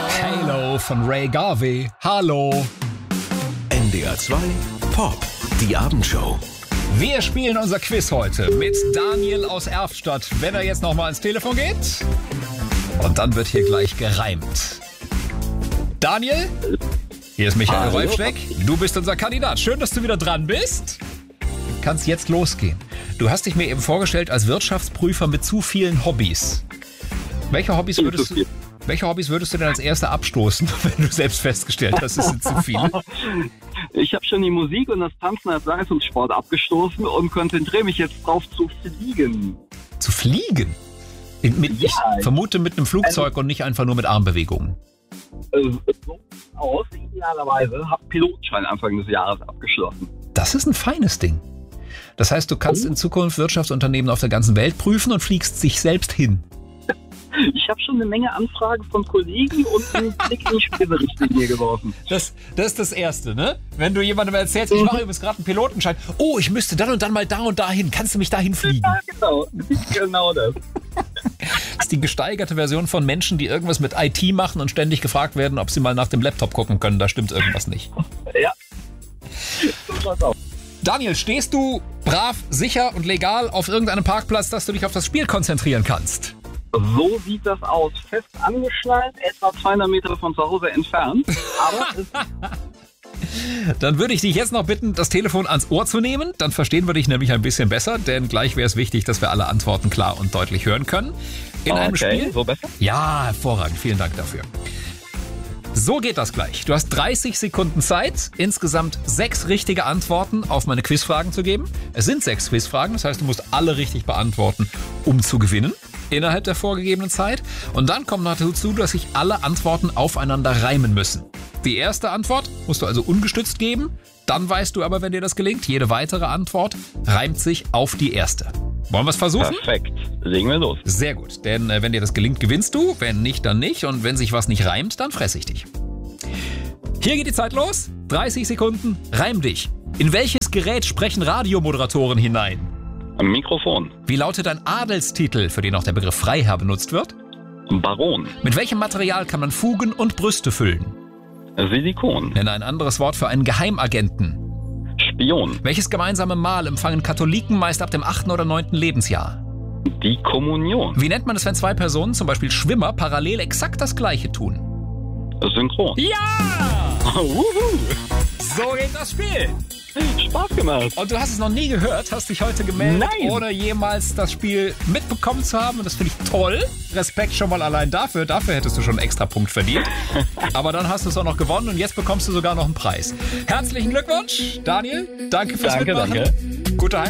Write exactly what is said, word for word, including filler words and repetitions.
Halo von Ray Garvey. Hallo. N D R zwei Pop, die Abendshow. Wir spielen unser Quiz heute mit Daniel aus Erftstadt, wenn er jetzt nochmal ins Telefon geht. Und dann wird hier gleich gereimt. Daniel, hier ist Michael Rolfschleck. Du bist unser Kandidat. Schön, dass du wieder dran bist. Du kannst jetzt losgehen. Du hast dich mir eben vorgestellt als Wirtschaftsprüfer mit zu vielen Hobbys. Welche Hobbys würdest du, welche Hobbys würdest du denn als Erste abstoßen, wenn du selbst festgestellt hast, es sind zu viele? Ich habe schon die Musik und das Tanzen als Leistungssport abgestoßen und konzentriere mich jetzt drauf zu fliegen. Zu fliegen? In, mit, Ja. Ich vermute mit einem Flugzeug und nicht einfach nur mit Armbewegungen. Äh, so sieht's aus, idealerweise. Habe Pilotenschein Anfang des Jahres abgeschlossen. Das ist ein feines Ding. Das heißt, du kannst in Zukunft Wirtschaftsunternehmen auf der ganzen Welt prüfen und fliegst sich selbst hin. Ich habe schon eine Menge Anfragen von Kollegen und einen Blick in die Spielberichtlinie geworfen. Das, das ist das Erste, ne? Wenn du jemandem erzählst, ich mache übrigens gerade einen Pilotenschein. Oh, ich müsste dann und dann mal da und dahin. Kannst du mich dahin fliegen? Ja, genau. Genau das. Das ist die gesteigerte Version von Menschen, die irgendwas mit I T machen und ständig gefragt werden, ob sie mal nach dem Laptop gucken können. Da stimmt irgendwas nicht. Ja. So schaut's aus. Daniel, stehst du brav, sicher und legal auf irgendeinem Parkplatz, dass du dich auf das Spiel konzentrieren kannst? So sieht das aus. Fest angeschnallt, etwa zweihundert Meter von zu Hause entfernt. Aber es Dann würde ich dich jetzt noch bitten, das Telefon ans Ohr zu nehmen. Dann verstehen wir dich nämlich ein bisschen besser, denn gleich wäre es wichtig, dass wir alle Antworten klar und deutlich hören können. In einem okay, Spiel. so besser? Ja, hervorragend. Vielen Dank dafür. So geht das gleich. Du hast dreißig Sekunden Zeit, insgesamt sechs richtige Antworten auf meine Quizfragen zu geben. Es sind sechs Quizfragen, das heißt, du musst alle richtig beantworten, um zu gewinnen innerhalb der vorgegebenen Zeit. Und dann kommt noch dazu, dass sich alle Antworten aufeinander reimen müssen. Die erste Antwort musst du also ungestützt geben. Dann weißt du aber, wenn dir das gelingt, jede weitere Antwort reimt sich auf die erste. Wollen wir es versuchen? Perfekt. Legen wir los. Sehr gut, denn äh, wenn dir das gelingt, gewinnst du. Wenn nicht, dann nicht. Und wenn sich was nicht reimt, dann fress ich dich. Hier geht die Zeit los. dreißig Sekunden, reim dich. In welches Gerät sprechen Radiomoderatoren hinein? Am Mikrofon. Wie lautet ein Adelstitel, für den auch der Begriff Freiherr benutzt wird? Baron. Mit welchem Material kann man Fugen und Brüste füllen? Silikon. Nenne ein anderes Wort für einen Geheimagenten. Spion. Welches gemeinsame Mahl empfangen Katholiken meist ab dem achten oder neunten Lebensjahr? Die Kommunion. Wie nennt man es, wenn zwei Personen, zum Beispiel Schwimmer, parallel exakt das Gleiche tun? Synchron. Ja! Wuhu. So geht das Spiel. Spaß gemacht. Und du hast es noch nie gehört, hast dich heute gemeldet, Nein. ohne jemals das Spiel mitbekommen zu haben. Und das finde ich toll. Respekt schon mal allein dafür. Dafür hättest du schon einen extra Punkt verdient. Aber dann hast du es auch noch gewonnen und jetzt bekommst du sogar noch einen Preis. Herzlichen Glückwunsch, Daniel. Danke fürs Danke, Mitmachen. danke. Gute Heim